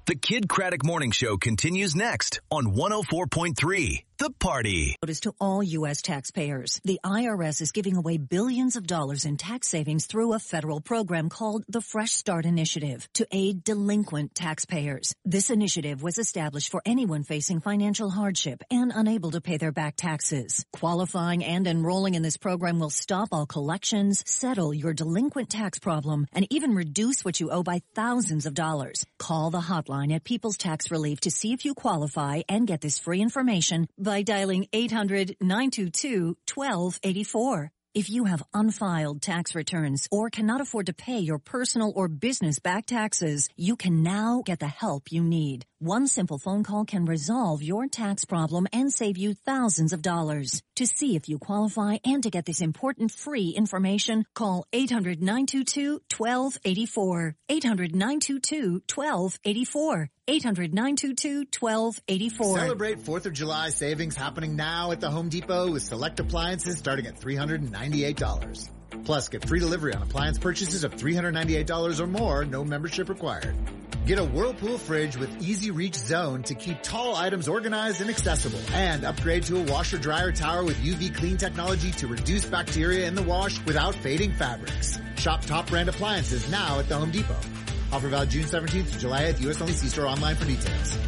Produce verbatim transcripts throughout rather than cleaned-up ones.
The Kid Craddock Morning Show continues next on one oh four point three The Party. Notice to all U S taxpayers, the I R S is giving away billions of dollars in tax savings through a federal program called the Fresh Start Initiative to aid delinquent taxpayers. This initiative was established for anyone facing financial hardship and unable to pay their back taxes. Qualifying and enrolling in this program will stop all collections, settle your delinquent tax problem, and even reduce what you owe by thousands of dollars. Call the hotline at People's Tax Relief to see if you qualify and get this free information by dialing eight hundred, nine two two, one two eight four. If you have unfiled tax returns or cannot afford to pay your personal or business back taxes, you can now get the help you need. One simple phone call can resolve your tax problem and save you thousands of dollars. To see if you qualify and to get this important free information, call eight hundred, nine two two, one two eight four. eight hundred, nine two two, one two eight four. eight hundred, nine two two, one two eight four. Celebrate fourth of July savings happening now at the Home Depot with select appliances starting at three hundred ninety-eight dollars. Plus, get free delivery on appliance purchases of three hundred ninety-eight dollars or more, no membership required. Get a Whirlpool fridge with Easy Reach Zone to keep tall items organized and accessible. And upgrade to a washer dryer tower with U V clean technology to reduce bacteria in the wash without fading fabrics. Shop top brand appliances now at the Home Depot. Offer valid June seventeenth to July eighth. U S only. See store online for details.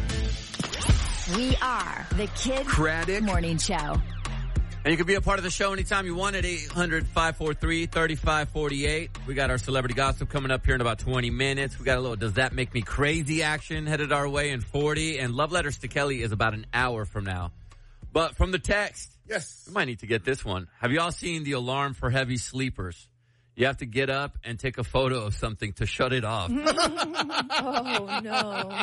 We are the Kid Craddock Morning Show. And you can be a part of the show anytime you want at eight hundred, five four three, three five four eight. We got our celebrity gossip coming up here in about twenty minutes. We got a little Does That Make Me Crazy action headed our way in forty. And Love Letters to Kelly is about an hour from now. But from the text, yes, we might need to get this one. Have you all seen the alarm for heavy sleepers? You have to get up and take a photo of something to shut it off. Oh, no.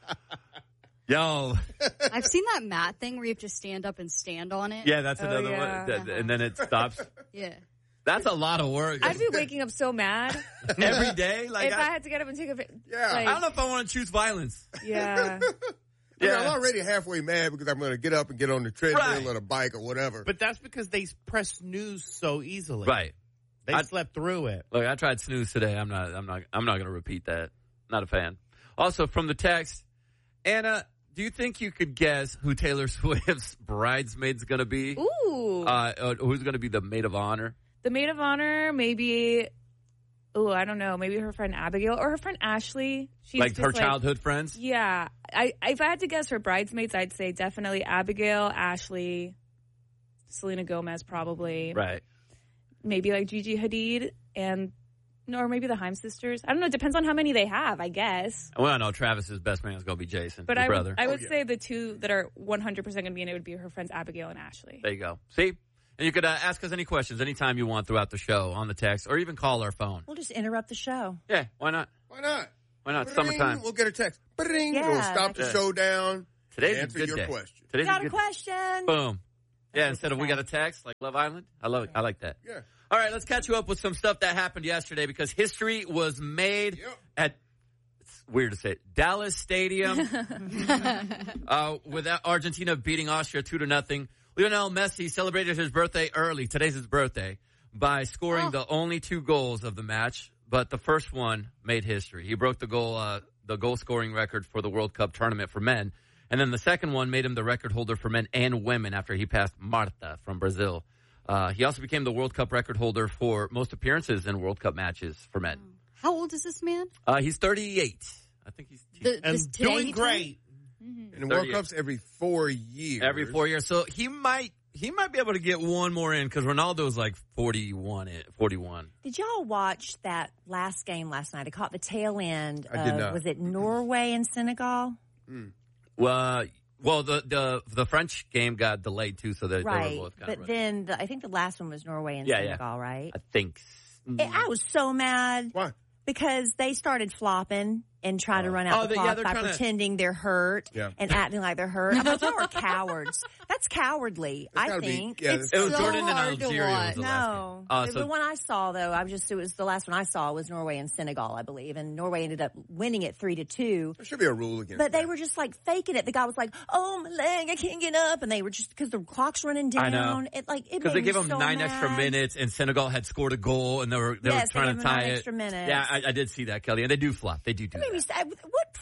Yo. I've seen that mat thing where you have to stand up and stand on it. Yeah, that's Oh, another yeah. one. That- And then it stops. Yeah. That's a lot of work. I'd be waking up so mad. Every day? Like if I, I, had to get up and take a pic. Yeah. Like, I don't know if I want to choose violence. Yeah. I mean, Yeah. I'm already halfway mad because I'm going to get up and get on the treadmill Right. or the bike or whatever. But that's because they press snooze so easily. Right. They I- slept through it. Look, I tried snooze today. I'm not. I'm not. I'm not going to repeat that. Not a fan. Also, from the text, Anna, do you think you could guess who Taylor Swift's bridesmaid's going to be? Ooh. Uh, uh, who's going to be the maid of honor? The maid of honor, maybe. Oh, I don't know. Maybe her friend Abigail or her friend Ashley. She's Like just her childhood friends? Yeah. I if I had to guess her bridesmaids, I'd say definitely Abigail, Ashley, Selena Gomez, probably. Right. Maybe like Gigi Hadid and. Or maybe the Haim sisters. I don't know. It depends on how many they have, I guess. Well, I know Travis's best man is going to be Jason, But his I would, brother. I would Oh, yeah. say the two that are one hundred percent going to be in it would be her friends Abigail and Ashley. There you go. See? And you could uh, ask us any questions anytime you want throughout the show on the text or even call our phone. We'll just interrupt the show. Yeah, why not? Why not? Why not? It's Ba-ding, summertime. We'll get a text. Ba-ding. Yeah, We'll stop the yeah. show down. Today's answer a good your day. question. Today's Got a a good question? Boom. Yeah, what instead of they we say. got a text like Love Island. I love it. I like that. Yeah. All right, let's catch you up with some stuff that happened yesterday because history was made Yep. at, it's weird to say it, Dallas Stadium uh, with Argentina beating Austria two to nothing. Lionel Messi celebrated his birthday early. Today's his birthday by scoring Oh. the only two goals of the match, but the first one made history. He broke the goal, uh, the goal scoring record for the World Cup tournament for men. And then the second one made him the record holder for men and women after he passed Marta from Brazil. Uh, he also became the World Cup record holder for most appearances in World Cup matches for men. How old is this man? Uh, he's thirty-eight. I think he's The, And this doing today- great. And the World thirty-eight. Cup's every four years. every four years. So he might he might be able to get one more in because Ronaldo's like forty-one. forty-one. Did y'all watch that last game last night? I caught the tail end. I did of, not. Was it Norway and Senegal? Well, well, the the the French game got delayed too, so they, Right. they were both kind But of. then the, I think the last one was Norway and Yeah, yeah. Senegal, right? I think. It, I was so mad Why? because they started flopping and trying to run out Oh, the they- yeah, clock they're by trying to- pretending they're hurt Yeah. and acting like they're hurt. I'm like, y'all are cowards. That's cowardly, That's I gotta be- think. yeah, It's It was so Jordan and hard to Algeria. Was watch. the last no, game. Uh, the, so the one I saw though, I was just it was the last one I saw was Norway and Senegal, I believe, and Norway ended up winning it three to two. There should be a rule against But they that. were just like faking it. The guy was like, "Oh, my leg, I can't get up," and they were just because the clock's running down. I know. It like it because they made gave me him so nine mad. extra minutes, and Senegal had scored a goal, and they were they Yes, were they trying gave to him tie nine it. extra minutes. Yeah, I, I did see that, Kelly, and they do flop. They do do It made me that. sad. What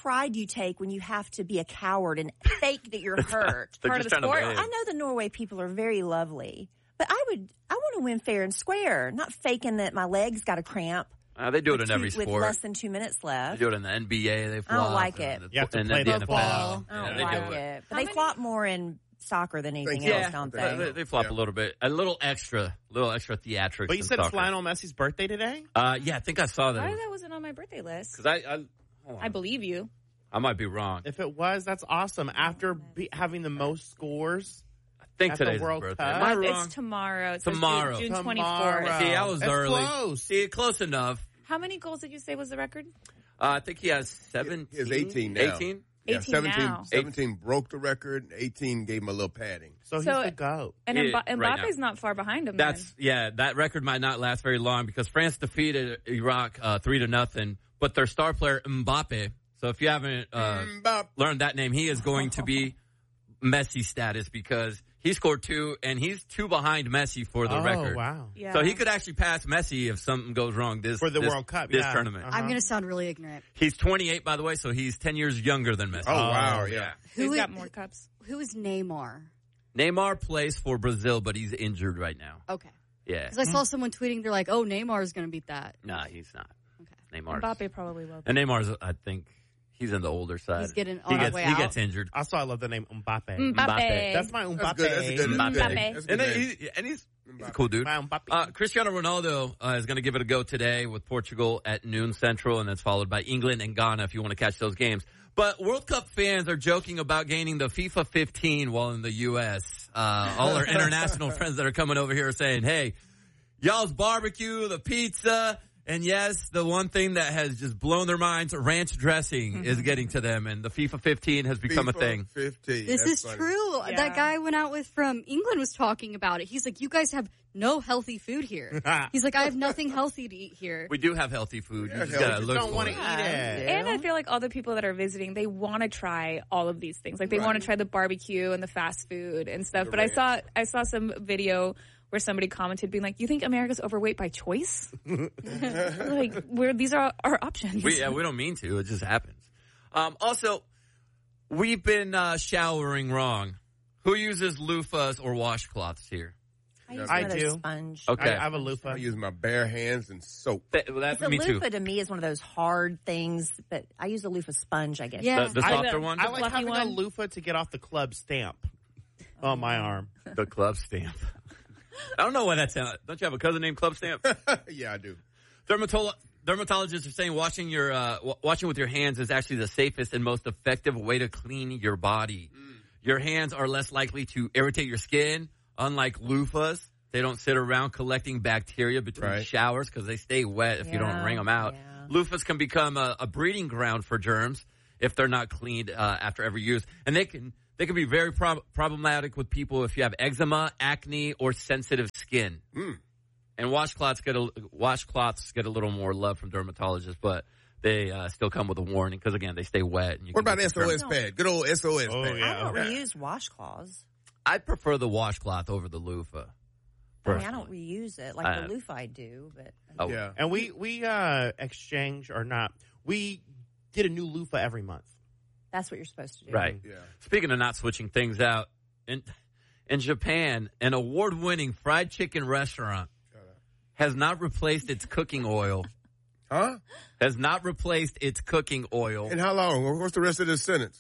pride do you take when you have to be a coward and fake that you're hurt? They're Part just of the trying to sport. win. I know the Norway people are very lovely, but I would, I want to win fair and square, not faking that my legs got a cramp. Uh, they do it with in every two- sport. With less than two minutes They left. do it in the N B A. They I flop. don't like and it. You have to and play then the the N F L. football. I Yeah, don't they like do it. But How they many- flop more in soccer than anything Thank you. else, Yeah, don't they, they? they, they flop Yeah. a little bit. A little extra, little extra theatrics. But you in said it's soccer. Lionel Messi's birthday today? Uh, yeah, I think I saw that. Why that wasn't on my birthday list? Because I, I, hold on. I believe you. I might be wrong. If it was, that's awesome. After be, having the most scores, I think At the today's his World birthday. Cup? Am I wrong? It's tomorrow. It says Tomorrow. June, June Tomorrow. twenty-fourth. See, I was That's early. close. See, close enough. How many goals did you say was the record? Uh, I think he has seventeen. He has eighteen now. eighteen? Yeah, eighteen seventeen, now. seventeen broke the record. eighteen gave him a little padding. so, So- he's the GOAT. And Yeah, Mba- right Mbappe's now. not far behind him. That's then. yeah. That record might not last very long because France defeated Iraq uh, three to nothing. But their star player Mbappe. So if you haven't uh, Mbop. learned that name, he is going to be Messi status because he scored two and he's two behind Messi for the oh, record. wow. Yeah. So he could actually pass Messi if something goes wrong this For the this- World Cup, this yeah. tournament. Uh-huh. I'm going to sound really ignorant. He's twenty-eight, by the way, so he's ten years younger than Messi. Oh, wow, yeah. He's Who got is- more cups. Who is Neymar? Neymar plays for Brazil, but he's injured right now. Okay. Yeah. Because I saw someone tweeting, they're like, oh, Neymar is going to beat that. Nah, he's not. Okay. Neymar's. Mbappe probably will. And Neymar's, I think, he's in the older side. He's getting he on his gets, way He out. gets injured. Also, I love the name Mbappe. Mbappe. Mbappe. That's my Mbappe. That's good. That's good. That's good. Mbappe. That's a And, good then name. he, and he's, he's a cool dude. My Mbappe. Uh, Cristiano Ronaldo uh, is going to give it a go today with Portugal at noon Central, and that's followed by England and Ghana if you want to catch those games. But World Cup fans are joking about gaining the FIFA fifteen while in the U S Uh, all our international friends that are coming over here are saying, hey, y'all's barbecue, the pizza, and yes, the one thing that has just blown their minds, ranch dressing, is getting to them, and the FIFA fifteen has become a FIFA thing. fifteen. This That's is funny. true. Yeah. That guy I went out with from England was talking about it. He's like, you guys have no healthy food here. He's like, I have nothing healthy to eat here. We do have healthy food. You Yeah, just healthy. gotta Just look don't for want to it. eat it. And I feel like all the people that are visiting, they want to try all of these things. Like they Right. want to try the barbecue and the fast food and stuff. The but I saw ranch. I saw some video where somebody commented being like, "You think America's overweight by choice?" Like, where these are our options. We, yeah, we don't mean to. It just happens. Um, also, we've been uh, showering wrong. Who uses loofahs or washcloths here? I use I one of those do. sponge. Okay. I, I have a loofah. I use my bare hands and soap. That, well, that, The me too. loofah to me is one of those hard things, but I use a loofah sponge, I guess. Yeah. The, the I- softer one? I like fluffy having one. a loofah to get off the club stamp on my arm. The Club Stamp. I don't know why that sounds. Don't you have a cousin named Club Stamp? Yeah, I do. Dermatolo- dermatologists are saying washing your uh, w- washing with your hands is actually the safest and most effective way to clean your body. Mm. Your hands are less likely to irritate your skin, unlike loofahs. They don't sit around collecting bacteria between Right. showers because they stay wet if you don't Yeah, wring them out. yeah. Loofahs can become a, a breeding ground for germs if they're not cleaned uh, after every use, and they can they can be very prob- problematic with people if you have eczema, acne, or sensitive skin. Mm. And washcloths get a washcloths get a little more love from dermatologists, but they uh, still come with a warning because again they stay wet. And you What can about get S O S confirmed. pad? Good old S O S Oh, pad. yeah. I don't reuse washcloths. I prefer the washcloth over the loofah. I mean, I don't personally. reuse it like Uh, the loofah I do, but Oh. Yeah. And we, we uh, exchange or not. We get a new loofah every month. that's what you're supposed to do. Right. Yeah. Speaking of not switching things out, in in Japan, an award-winning fried chicken restaurant has not replaced its cooking oil. Huh? Has not replaced its cooking oil And how long? What's the rest of this sentence?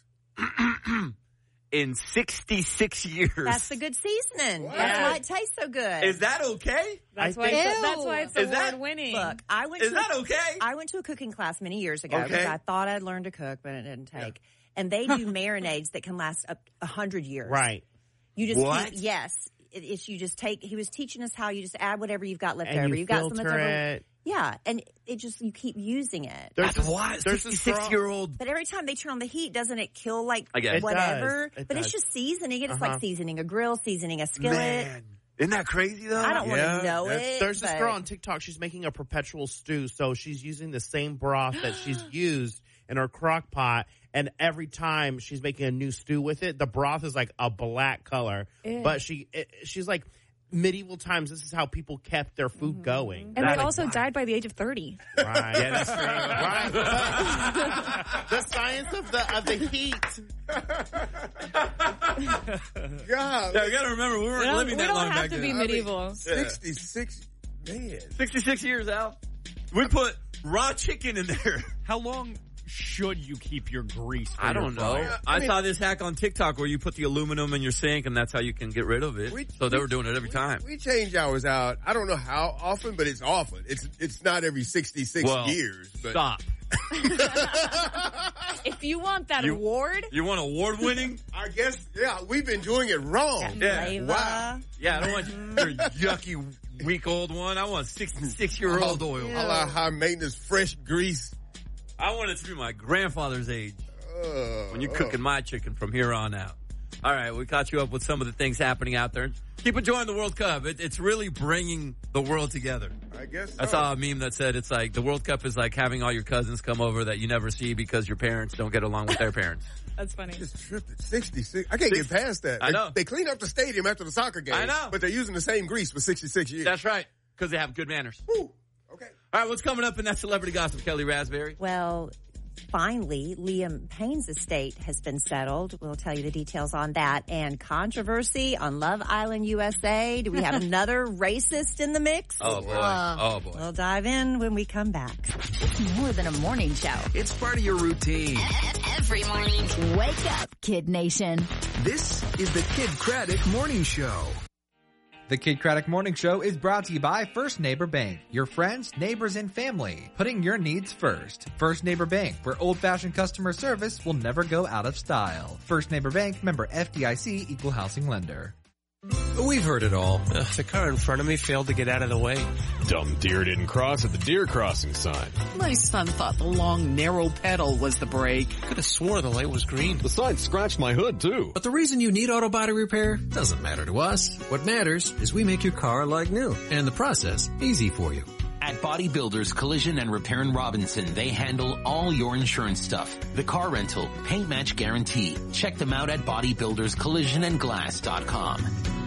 in sixty-six years. That's the good seasoning. Wow. That's why it tastes so good. Is that okay? That's I why. think- It's, that's why it's Is that- award winning. Look, I went Is to that a, okay? I went to a cooking class many years ago Okay. because I thought I'd learned to cook, but it didn't take. And they do marinades that can last up a hundred years. Right. You just What? can't- yes. It, it's you just take. He was teaching us how you just add whatever you've got left And over. you You've got some left filter over. it. Yeah, and it just you keep using it. There's That's a- why there's a strong- sixty-six-year-old. But every time they turn on the heat, doesn't it kill like I guess. It whatever? does. It but does. it's just seasoning it. It's Uh-huh. like seasoning a grill, seasoning a skillet. Man, isn't that crazy though? I don't Yeah, want to know that's- it. There's this but- girl on TikTok. She's making a perpetual stew, so she's using the same broth that she's used in her crock pot. And every time she's making a new stew with it, the broth is like a black color. Ew. But she, it, she's like, medieval times, this is how people kept their food going. And That they is also why. died by the age of thirty. Right. Yeah, that's true. Right. The science of the of the heat. God. Yeah, you got to remember, we weren't We don't, living we that don't long have back to then. be medieval. sixty-six, man. sixty-six years out. We put raw chicken in there. How long should you keep your grease for I your don't know. fryer? I, I mean- saw this hack on TikTok where you put the aluminum in your sink and that's how you can get rid of it. We- so they we- were doing it every we- time. We change ours out. I don't know how often, but it's often. It's it's not every sixty-six Well, years. But Stop. If you want that You- award, You want award winning? I guess, yeah, we've been doing it wrong. Yeah. Flavor. Wow. Yeah, I don't want your yucky, week old one. I want sixty-six year old oil. All our high maintenance, fresh grease. I want it to be my grandfather's age Uh, when you're cooking my chicken from here on out. All right, we caught you up with some of the things happening out there. Keep enjoying the World Cup. It, it's really bringing the world together. I guess so. I saw a meme that said it's like the World Cup is like having all your cousins come over that you never see because your parents don't get along with their parents. that's funny. Just tripping. sixty-six. I can't Six- get past that. I They- know. They clean up the stadium after the soccer game. I know. But they're using the same grease for sixty-six years. That's right, because they have good manners. Woo. Okay. All right, what's coming up in that celebrity gossip, Kelly Raspberry? Well, finally, Liam Payne's estate has been settled. We'll tell you the details on that. And controversy on Love Island U S A. Do we have another racist in the mix? Oh, boy. Uh, oh, boy. We'll dive in when we come back. It's more than a morning show. It's part of your routine. Every morning. Wake up, Kid Nation. This is the Kid Craddock Morning Show. The Kid Craddock Morning Show is brought to you by First Neighbor Bank. Your friends, neighbors, and family. Putting your needs first. First Neighbor Bank, where old-fashioned customer service will never go out of style. First Neighbor Bank, member F D I C, equal housing lender. We've heard it all. Uh, the car in front of me failed to get out of the way. Dumb deer didn't cross at the deer crossing sign. My son thought the long, narrow pedal was the brake. Could have swore the light was green. The sign scratched my hood, too. But the reason you need auto body repair doesn't matter to us. What matters is we make your car like new, and the process easy for you. At Body Builders Collision and Repair in Robinson, they handle all your insurance stuff. The car rental, paint match guarantee. Check them out at body builders collision and glass dot com.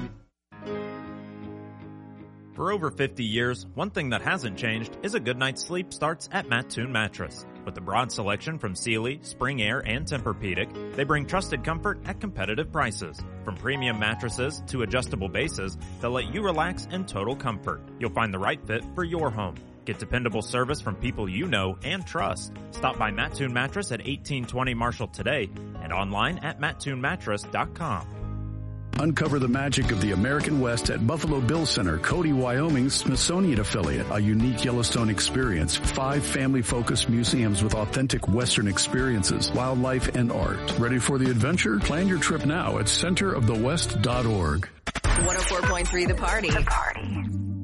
For over fifty years, one thing that hasn't changed is a good night's sleep starts at Mattoon Mattress. With a broad selection from Sealy, Spring Air, and Tempur-Pedic, they bring trusted comfort at competitive prices. From premium mattresses to adjustable bases, they'll let you relax in total comfort. You'll find the right fit for your home. Get dependable service from people you know and trust. Stop by Mattoon Mattress at eighteen twenty Marshall today and online at mattoon mattress dot com. Uncover the magic of the American West at Buffalo Bill Center, Cody, Wyoming's Smithsonian affiliate. A unique Yellowstone experience. Five family-focused museums with authentic Western experiences, wildlife, and art. Ready for the adventure? Plan your trip now at center of the west dot org. one oh four point three The Party. The Party.